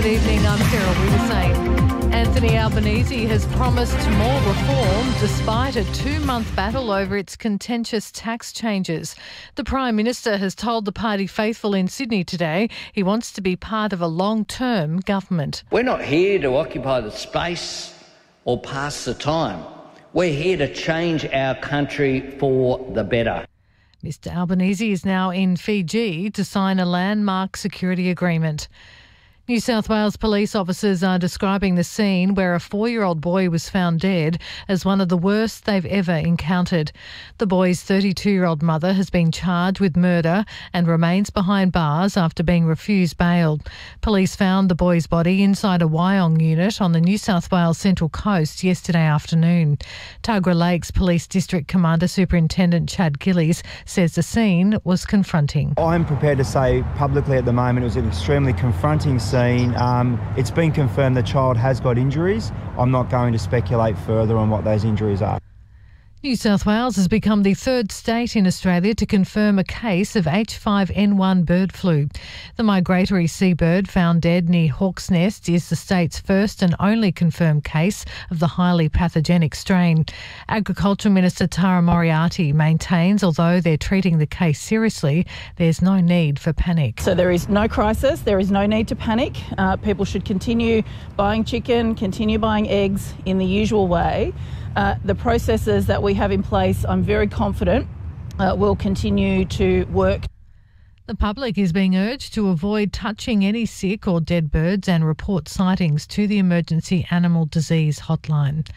Good evening, I'm Sarah Wiedersane. Anthony Albanese has promised more reform despite a 2-month battle over its contentious tax changes. The Prime Minister has told the party faithful in Sydney today he wants to be part of a long-term government. We're not here to occupy the space or pass the time. We're here to change our country for the better. Mr Albanese is now in Fiji to sign a landmark security agreement. New South Wales police officers are describing the scene where a 4-year-old boy was found dead as one of the worst they've ever encountered. The boy's 32-year-old mother has been charged with murder and remains behind bars after being refused bail. Police found the boy's body inside a Wyong unit on the New South Wales Central Coast yesterday afternoon. Tuggerah Lakes Police District Commander Superintendent Chad Gillies says the scene was confronting. I'm prepared to say publicly at the moment it was an extremely confronting scene. It's been confirmed the child has got injuries. I'm not going to speculate further on what those injuries are. New South Wales has become the third state in Australia to confirm a case of H5N1 bird flu. The migratory seabird found dead near Hawk's Nest is the state's first and only confirmed case of the highly pathogenic strain. Agriculture Minister Tara Moriarty maintains although they're treating the case seriously, there's no need for panic. So there is no crisis, there is no need to panic. People should continue buying chicken, continue buying eggs in the usual way. The processes that we have in place, I'm very confident, will continue to work. The public is being urged to avoid touching any sick or dead birds and report sightings to the Emergency Animal Disease Hotline.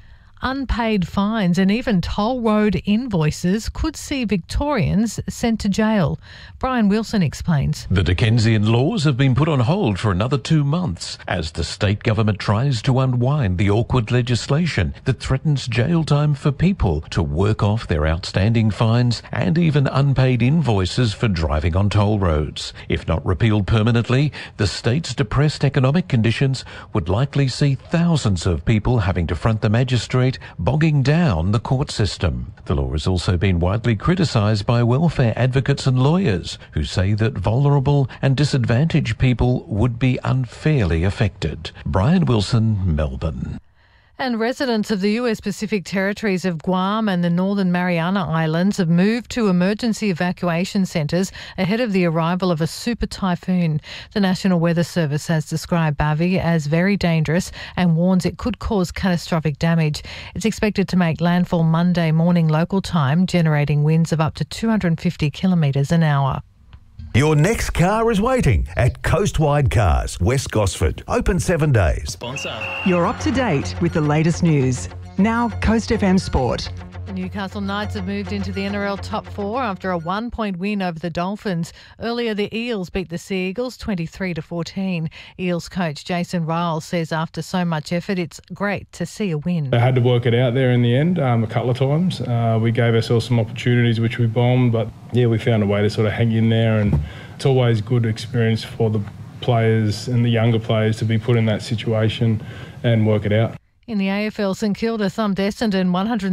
Unpaid fines and even toll road invoices could see Victorians sent to jail. Brian Wilson explains. The Dickensian laws have been put on hold for another 2 months as the state government tries to unwind the awkward legislation that threatens jail time for people to work off their outstanding fines and even unpaid invoices for driving on toll roads. If not repealed permanently, the state's depressed economic conditions would likely see thousands of people having to front the magistrate, bogging down the court system. The law has also been widely criticised by welfare advocates and lawyers who say that vulnerable and disadvantaged people would be unfairly affected. Brian Wilson, Melbourne. And residents of the US Pacific territories of Guam and the Northern Mariana Islands have moved to emergency evacuation centres ahead of the arrival of a super typhoon. The National Weather Service has described Bavi as very dangerous and warns it could cause catastrophic damage. It's expected to make landfall Monday morning local time, generating winds of up to 250 kilometres an hour. Your next car is waiting at Coastwide Cars, West Gosford. Open 7 days. Sponsor. You're up to date with the latest news. Now, Coast FM Sport. The Newcastle Knights have moved into the NRL top 4 after a 1-point win over the Dolphins. Earlier, the Eels beat the Sea Eagles 23-14. Eels coach Jason Ryall says after so much effort, it's great to see a win. I had to work it out there in the end a couple of times. We gave ourselves some opportunities which we bombed, but yeah, we found a way to sort of hang in there, and it's always good experience for the players and the younger players to be put in that situation and work it out. In the AFL, St Kilda thumped Essendon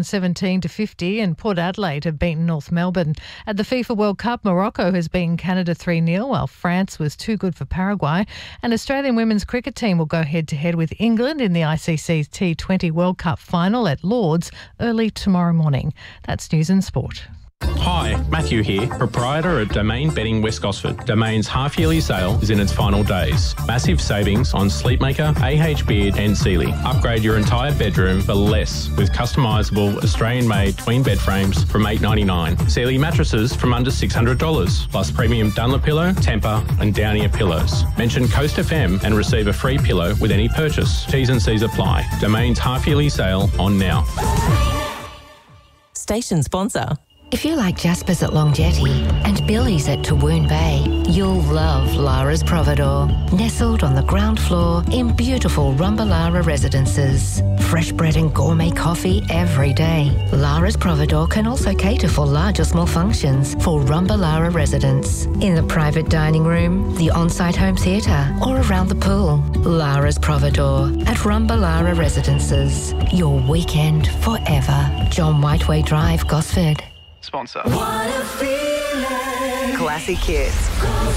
117-50 and Port Adelaide have beaten North Melbourne. At the FIFA World Cup, Morocco has beaten Canada 3-0 while France was too good for Paraguay. And Australian women's cricket team will go head-to-head with England in the ICC's T20 World Cup final at Lords early tomorrow morning. That's News and Sport. Hi, Matthew here, proprietor at Domain Bedding West Gosford. Domain's half-yearly sale is in its final days. Massive savings on Sleepmaker, AH Beard and Sealy. Upgrade your entire bedroom for less with customisable Australian-made twin bed frames from $8.99. Sealy mattresses from under $600, plus premium Dunlop-Pillow, Tempur and Downier pillows. Mention Coast FM and receive a free pillow with any purchase. T's and C's apply. Domain's half-yearly sale on now. Station sponsor. If you like Jasper's at Long Jetty and Billy's at Tawoon Bay, you'll love Lara's Providore. Nestled on the ground floor in beautiful Rumbalara residences. Fresh bread and gourmet coffee every day. Lara's Providore can also cater for large or small functions for Rumbalara residents. In the private dining room, the on-site home theatre or around the pool. Lara's Providore at Rumbalara residences. Your weekend forever. John Whiteway Drive, Gosford. Sponsor. Classic Hits.